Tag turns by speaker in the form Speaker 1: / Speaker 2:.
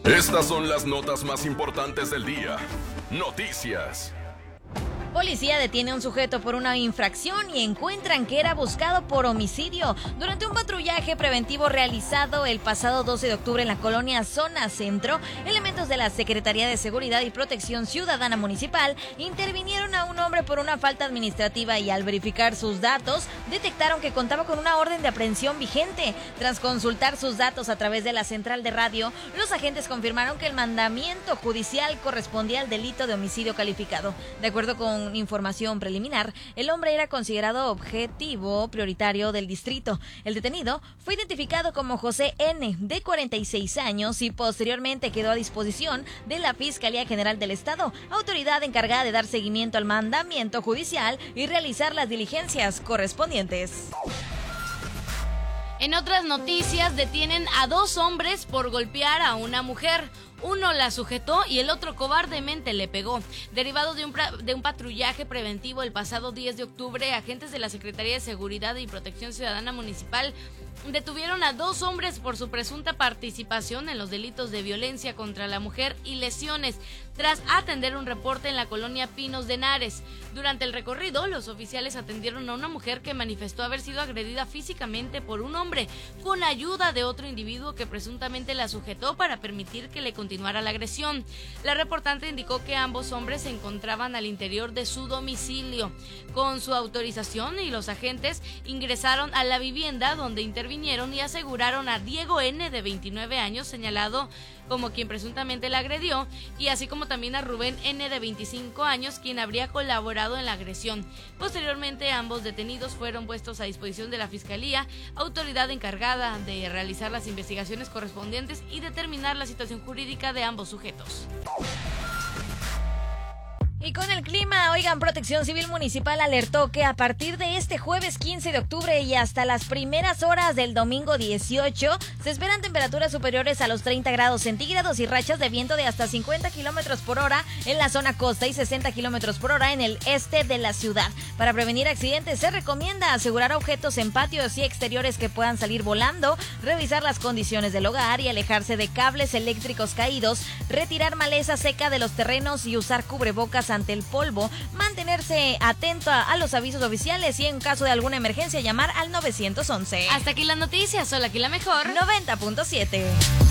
Speaker 1: Estas son las notas más importantes del día. Noticias.
Speaker 2: Policía detiene a un sujeto por una infracción y encuentran que era buscado por homicidio. Durante un patrullaje preventivo realizado el pasado 12 de octubre en la colonia Zona Centro, elementos de la Secretaría de Seguridad y Protección Ciudadana Municipal intervinieron a un hombre por una falta administrativa y al verificar sus datos, detectaron que contaba con una orden de aprehensión vigente. Tras consultar sus datos a través de la central de radio, los agentes confirmaron que el mandamiento judicial correspondía al delito de homicidio calificado. De acuerdo con información preliminar, el hombre era considerado objetivo prioritario del distrito. El detenido fue identificado como José N., de 46 años, y posteriormente quedó a disposición de la Fiscalía General del Estado, autoridad encargada de dar seguimiento al mandamiento judicial y realizar las diligencias correspondientes.
Speaker 3: En otras noticias, detienen a 2 hombres por golpear a una mujer. Uno la sujetó y el otro cobardemente le pegó. Derivado de un patrullaje preventivo el pasado 10 de octubre, agentes de la Secretaría de Seguridad y Protección Ciudadana Municipal detuvieron a 2 hombres por su presunta participación en los delitos de violencia contra la mujer y lesiones, tras atender un reporte en la colonia Pinos de Henares. Durante el recorrido, los oficiales atendieron a una mujer que manifestó haber sido agredida físicamente por un hombre, con ayuda de otro individuo que presuntamente la sujetó para permitir que le continuara la agresión. La reportante indicó que ambos hombres se encontraban al interior de su domicilio. Con su autorización, y los agentes ingresaron a la vivienda donde intervinieron y aseguraron a Diego N., de 29 años, señalado como quien presuntamente la agredió, y así como también a Rubén N., de 25 años, quien habría colaborado en la agresión. Posteriormente, ambos detenidos fueron puestos a disposición de la Fiscalía, autoridad encargada de realizar las investigaciones correspondientes y determinar la situación jurídica de ambos sujetos.
Speaker 2: Y con el clima, oigan, Protección Civil Municipal alertó que a partir de este jueves 15 de octubre y hasta las primeras horas del domingo 18, se esperan temperaturas superiores a los 30 grados centígrados y rachas de viento de hasta 50 kilómetros por hora en la zona costa y 60 kilómetros por hora en el este de la ciudad. Para prevenir accidentes, se recomienda asegurar objetos en patios y exteriores que puedan salir volando, revisar las condiciones del hogar y alejarse de cables eléctricos caídos, retirar maleza seca de los terrenos y usar cubrebocas ante el polvo, mantenerse atento a los avisos oficiales y en caso de alguna emergencia llamar al 911.
Speaker 3: Hasta aquí las noticias, solo aquí la mejor
Speaker 2: 90.7.